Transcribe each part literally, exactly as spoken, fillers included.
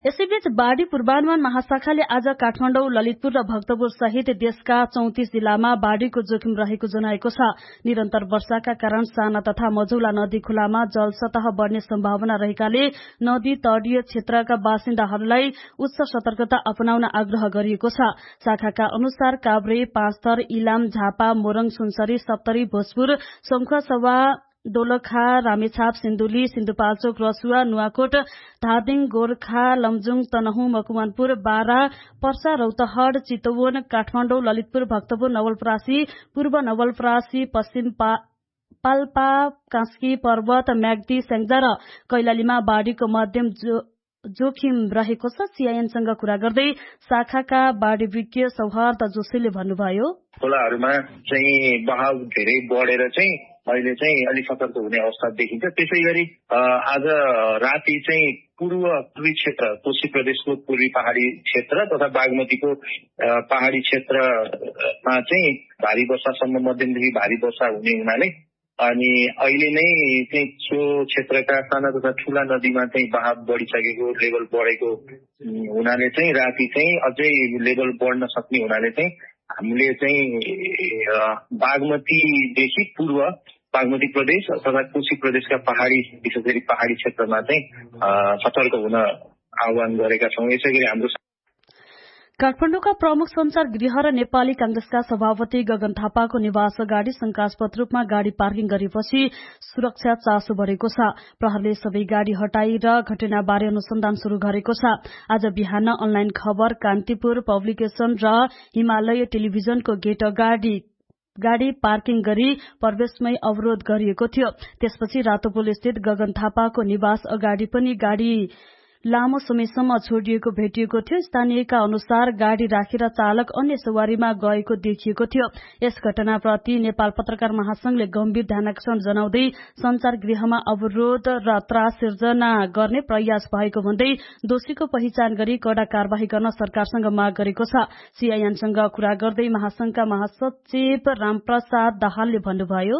यसैबीच बाढ़ी पूर्वानुमान महाशाखाले आज काठमाडौँ, ललितपुर र भक्तपुर सहित देशका चौतिस जिल्लामा बाढ़ीको जोखिम रहेको जनाएको छ। निरन्तर वर्षाका कारण साना तथा मझौला नदी खोलामा जलसतह बढ्ने सम्भावना रहेकाले नदी तटीय क्षेत्रका बासिन्दाहरूलाई उच्च सतर्कता अपनाउन आग्रह गरिएको छ। शाखाका अनुसार काभ्रे, पाँचथर, इलाम, झापा, मोरङ, सुनसरी, सप्तरी, भोजपुर, सङ्खुवासभा, दोलखा, रामेछाप, सिन्धुली, सिन्धुपाल्चोक, रसुवा, नुवाकोट, धादिङ, गोर्खा, लमजुङ, तनहुँ, मकवानपुर, बारा, पर्सा, रौतहट, चितवन, काठमाडौँ, ललितपुर, भक्तपुर, नवलपरासी, पूर्व नवलपरासी, पश्चिम पाल्पा, कास्की, पर्वत, म्याग्दी, स्याङ्जा र कैलालीमा बाढ़ीको मध्यम जोखिम रहेको छ। सीआईएनसँग कुरा गर्दै शाखाका बाढ़ी विज्ञ सौहार्द जोशीले भन्नुभयो, खोलाहरूमा चाहिँ बहाव धेरै बढेर चाहिँ अहिले चाहिँ अलिक सतर्क हुने अवस्था देखिन्छ। त्यसै गरी आज राति चाहिँ पूर्व पूर्वी क्षेत्र, कोशी प्रदेशको पूर्वी पहाड़ी क्षेत्र तथा बागमतीको पहाड़ी क्षेत्रमा चाहिँ भारी वर्षासम्म मध्यमदेखि भारी वर्षा हुने हुनाले अनि अहिले नै चाहिँ सो क्षेत्रका साना तथा ठूला नदीमा चाहिँ बहाव बढिसकेको, लेभल बढेको हुनाले चाहिँ राति चाहिँ अझै लेभल बढ्न सक्ने हुनाले चाहिँ हामीले चाहिँ बागमतीदेखि पूर्व बागमती प्रदेश तथा कोशी प्रदेशका पहाड़ी, विशेष गरी पहाड़ी क्षेत्रमा चाहिँ सतर्क हुन आह्वान गरेका छौँ। यसै गरी हाम्रो काठमाडौँका प्रमुख संचार गृह र नेपाली कांग्रेसका सभापति गगन थापाको निवास अगाडि शंकास्पद रूपमा गाड़ी पार्किङ गरेपछि सुरक्षा चासो बढ़ेको छ। प्रहरले सबै गाड़ी हटाएर घटनाबारे अनुसन्धान शुरू गरेको छ। आज बिहान अनलाइन खबर, कान्तिपुर पब्लिकेशन र हिमालय टेलिभिजनको गेट अगाडि गाड़ी पार्किङ गरी प्रवेशमै अवरोध गरिएको थियो। त्यसपछि रातोपुल स्थित गगन थापाको निवास अगाडि पनि गाड़ी लामो समयसम्म छोडिएको भेटिएको थियो। स्थानीयका अनुसार गाड़ी राखेर चालक अन्य सवारीमा गएको देखिएको थियो। यस घटनाप्रति नेपाल पत्रकार महासंघले गम्भीर ध्यानाकर्षण जनाउँदै संचार गृहमा अवरोध र त्रास सिर्जना गर्ने प्रयास भएको भन्दै दोषीको पहिचान गरी कड़ा कार्यवाही गर्न सरकारसँग माग गरेको छ। सीआईएनसँग कुरा गर्दै महासंघका महासचिव रामप्रसाद दाहालले भन्नुभयो,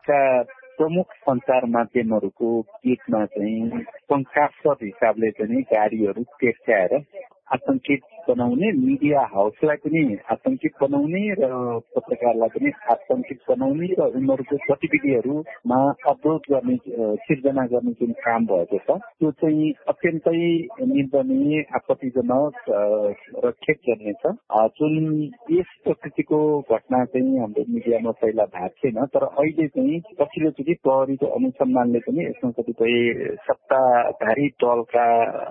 प्रमुख संचार माध्यमहरूको किटमा चाहिँ शंकास्पद हिसाबले चाहिँ गाडीहरू तेर्स्याएर आतंकित बनाउने, मीडिया हाउसलाई पनि आतंकित बनाउने र पत्रकारलाई पनि आतंकित बनाउने र उनीहरूको गतिविधिहरूमा अवरोध गर्ने, सिर्जना गर्ने जुन काम भएको छ त्यो चाहिँ अत्यन्तै निन्दनीय, आपत्तिजनक र खेदजन्य छ। जुन यस प्रकृतिको घटना चाहिँ हाम्रो मिडियामा पहिला भएको थिएन, तर अहिले चाहिँ पछिल्लोचोटि प्रहरीको अनुसन्धानले पनि यसमा कतिपय सत्ताधारी दलका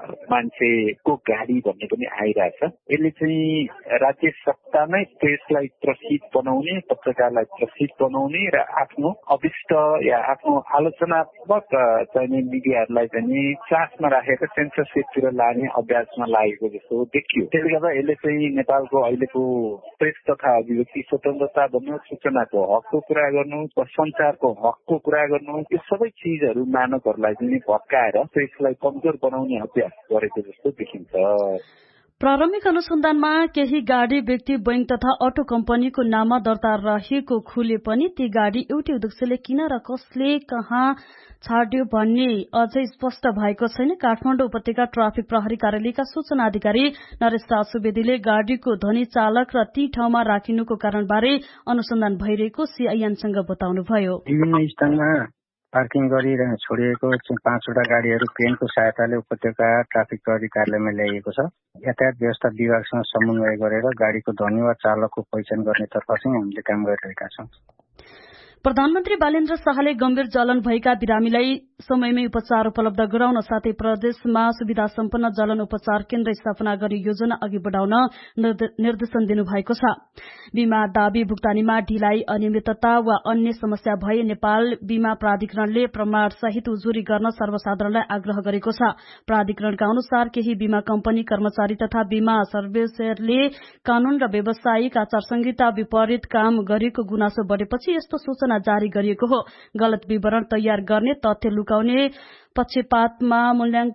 मान्छेको गाडी भन्ने पनि आइरहेछ। यसले चाहिँ राज्य सत्ता नै प्रेसलाई त्रसित बनाउने, पत्रकारलाई त्रसित बनाउने र आफ्नो अभिष्ट या आफ्नो आलोचनात्मक चाहिँ मिडियाहरूलाई चाहिँ चासमा राखेर सेन्सरसिपतिर लाने अभ्यासमा लागेको जस्तो देखियो। त्यसले गर्दा यसले चाहिँ नेपालको अहिलेको प्रेस तथा अभिव्यक्ति स्वतन्त्रता भन्नु, सूचनाको हकको कुरा गर्नु, संचारको हकको कुरा गर्नु, यो सबै चिजहरू मानकहरूलाई चाहिँ भत्काएर प्रेसलाई कमजोर बनाउने अभ्यास गरेको जस्तो देखिन्छ। प्रारम्भिक अनुसन्धानमा केही गाड़ी व्यक्ति, बैंक तथा अटो कम्पनीको नाममा दर्ता रहेको खुले पनि ती गाड़ी एउटै उद्देश्यले किन र कसले कहाँ छाड्यो भन्ने अझै स्पष्ट भएको छैन। काठमाडौँ उपत्यका ट्राफिक प्रहरी कार्यालयका सूचना अधिकारी नरेश राज सुवेदीले गाड़ीको धनी चालक र ती ठाउँमा राखिनुको कारणबारे अनुसन्धान भइरहेको सीआईएनसँग बताउनुभयो। विभिन्न स्थानमा पार्किङ गरी छोडिएको पाँचवटा गाड़ीहरू क्रेनको सहायताले उपत्यका ट्राफिक प्रहरी कार्यालयमा ल्याइएको छ। यातायात व्यवस्था विभागसँग समन्वय गरेर गाड़ीको धनी वा चालकको पहिचान गर्नेतर्फ चाहिँ हामीले काम गरिरहेका छौं। प्रधानमन्त्री बालेन्द्र शाहले गम्भीर जलन भएका बिरामीलाई समयमै उपचार उपलब्ध गराउन साथै प्रदेशमा सुविधा सम्पन्न जलन उपचार केन्द्र स्थापना गर्ने योजना अघि बढ़ाउन निर्देशन दिनुभएको छ। बीमा दावी भुक्तानीमा ढिलाइ, अनियमितता वा अन्य समस्या भए नेपाल बीमा प्राधिकरणले प्रमाण सहित उजुरी गर्न सर्वसाधारणलाई आग्रह गरेको छ। प्राधिकरणका अनुसार केही बीमा कम्पनी, कर्मचारी तथा बीमा सर्भिसरले कानून र व्यावसायिक आचार संहिता विपरीत काम गरेको गुनासो बढ़ेपछि यस्तो सूचना जारी गरिएको हो। गलत विवरण तयार गर्ने, तथ्य लुकाउने, पक्षपातमा मूल्याङ्कन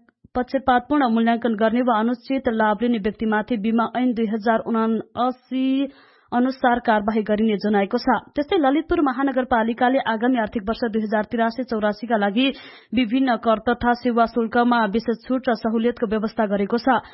पक्षपातपूर्ण मूल्याङ्कन गर्ने वा अनुचित लाभ लिने व्यक्तिमाथि बीमा ऐन दुई हजार उनासी अनुसार कार्यवाही गरिने जनाएको छ। त्यस्तै ललितपुर महानगरपालिकाले आगामी आर्थिक वर्ष दुई हजार तिरासी चौरासीका लागि विभिन्न कर तथा सेवा शुल्कमा विशेष छूट र सहुलियतको व्यवस्था गरेको छ।